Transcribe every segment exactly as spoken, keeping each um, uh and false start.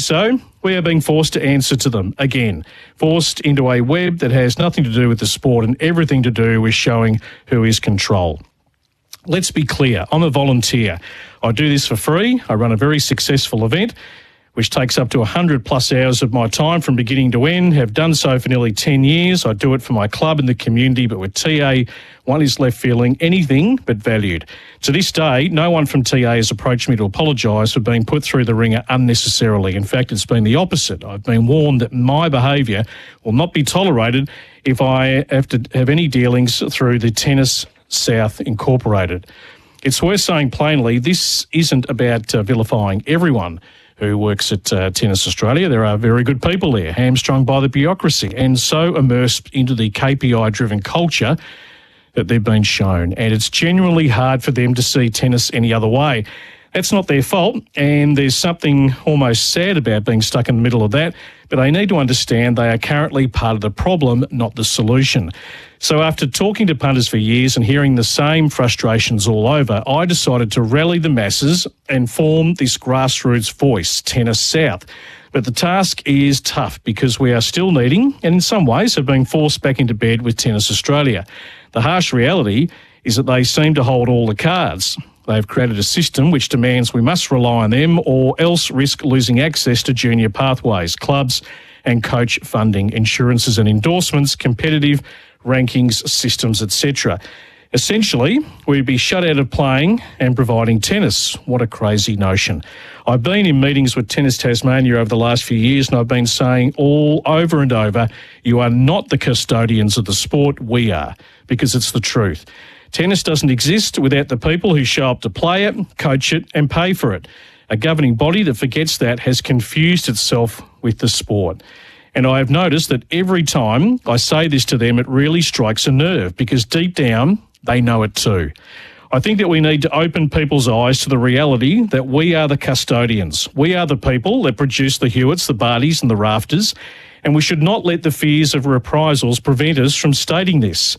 so, we are being forced to answer to them again, forced into a web that has nothing to do with the sport and everything to do with showing who is control. Let's be clear, I'm a volunteer. I do this for free. I run a very successful event, which takes up to one hundred plus hours of my time from beginning to end, have done so for nearly ten years. I do it for my club and the community, but with T A, one is left feeling anything but valued. To this day, no one from T A has approached me to apologise for being put through the ringer unnecessarily. In fact, it's been the opposite. I've been warned that my behaviour will not be tolerated if I have to have any dealings through the Tennis South Incorporated. It's worth saying plainly, this isn't about uh, vilifying everyone who works at uh, Tennis Australia. There are very good people there, hamstrung by the bureaucracy and so immersed into the K P I-driven culture that they've been shown. And it's genuinely hard for them to see tennis any other way. That's not their fault, and there's something almost sad about being stuck in the middle of that, but they need to understand they are currently part of the problem, not the solution. So after talking to punters for years and hearing the same frustrations all over, I decided to rally the masses and form this grassroots voice, Tennis South. But the task is tough because we are still needing, and in some ways have been forced back into bed with Tennis Australia. The harsh reality is that they seem to hold all the cards. They've created a system which demands we must rely on them or else risk losing access to junior pathways, clubs and coach funding, insurances and endorsements, competitive rankings, systems, et cetera. Essentially, we'd be shut out of playing and providing tennis. What a crazy notion. I've been in meetings with Tennis Tasmania over the last few years and I've been saying all over and over, you are not the custodians of the sport, we are, because it's the truth. Tennis doesn't exist without the people who show up to play it, coach it and pay for it. A governing body that forgets that has confused itself with the sport. And I have noticed that every time I say this to them, it really strikes a nerve because deep down, they know it too. I think that we need to open people's eyes to the reality that we are the custodians. We are the people that produce the Hewitts, the Bardys and the Rafters, and we should not let the fears of reprisals prevent us from stating this.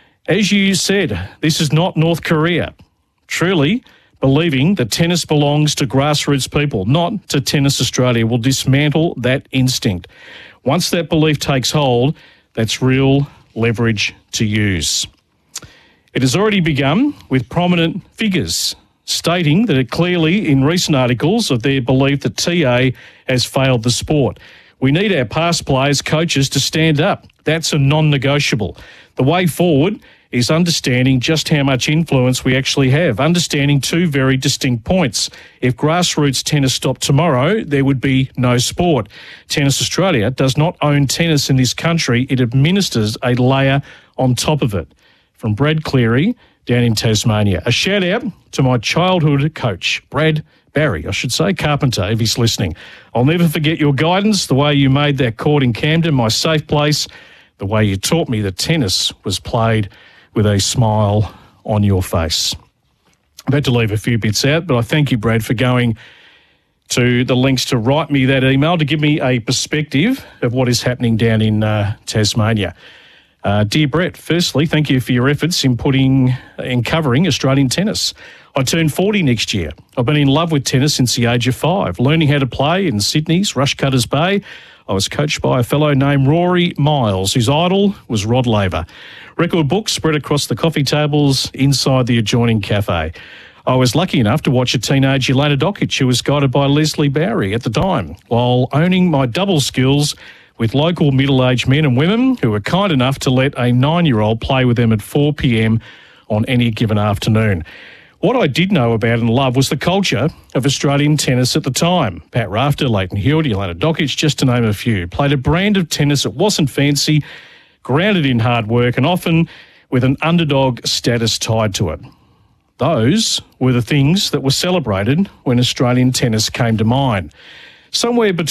As you said, this is not North Korea. Truly, believing that tennis belongs to grassroots people, not to Tennis Australia, will dismantle that instinct. Once that belief takes hold, that's real leverage to use. It has already begun with prominent figures stating that it clearly in recent articles of their belief that T A has failed the sport. We need our past players, coaches to stand up. That's a non-negotiable. The way forward is understanding just how much influence we actually have, understanding two very distinct points. If grassroots tennis stopped tomorrow, there would be no sport. Tennis Australia does not own tennis in this country. It administers a layer on top of it. From Brad Cleary down in Tasmania. A shout out to my childhood coach, Brad Barry, I should say, Carpenter, if he's listening. I'll never forget your guidance, the way you made that court in Camden my safe place, the way you taught me that tennis was played with a smile on your face. I've had to leave a few bits out, but I thank you, Brad, for going to the links to write me that email to give me a perspective of what is happening down in uh, Tasmania. Uh, dear Brett, firstly, thank you for your efforts in putting in covering Australian tennis. I turn forty next year. I've been in love with tennis since the age of five, learning how to play in Sydney's Rushcutters Bay. I was coached by a fellow named Rory Miles, whose idol was Rod Laver. Record books spread across the coffee tables inside the adjoining cafe. I was lucky enough to watch a teenage Jelena Dokic who was guided by Leslie Bowery at the time, while owning my double skills with local middle-aged men and women who were kind enough to let a nine-year-old play with them at four p.m. on any given afternoon. What I did know about and love was the culture of Australian tennis at the time. Pat Rafter, Leighton Hewitt, Jelena Dokic, just to name a few, played a brand of tennis that wasn't fancy, grounded in hard work and often with an underdog status tied to it. Those were the things that were celebrated when Australian tennis came to mind. Somewhere between